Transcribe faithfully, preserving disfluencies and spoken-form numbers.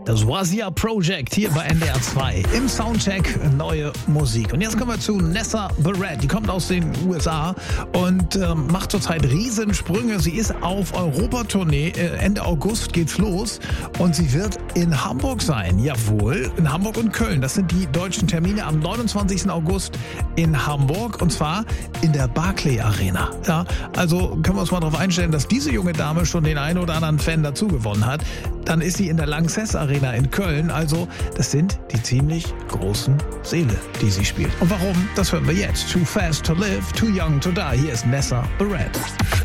Das Wazia Project hier bei N D R zwei. Im Soundcheck neue Musik. Und jetzt kommen wir zu Nessa Barrett. Die kommt aus den U S A und äh, macht zurzeit Riesensprünge. Sie ist auf Europatournee. Äh, Ende August geht's los. Und sie wird in Hamburg sein. Jawohl, in Hamburg und Köln. Das sind die deutschen Termine am neunundzwanzigsten August in Hamburg. Und zwar in der Barclay Arena. Ja, also können wir uns mal darauf einstellen, dass diese junge Dame schon den einen oder anderen Fan dazu gewonnen hat. Dann ist sie in der Lanxess Arena in Köln. Also das sind die ziemlich großen Säle, die sie spielt. Und warum? Das hören wir jetzt. Too Fast to Live, Too Young to Die. Hier ist Nessa Barrett.